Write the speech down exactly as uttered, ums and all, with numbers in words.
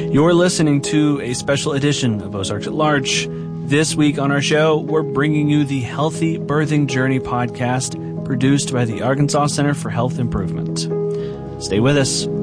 You're listening to a special edition of Ozarks at Large. This week on our show, we're bringing you the Healthy Birthing Journey podcast, produced by the Arkansas Center for Health Improvement. Stay with us.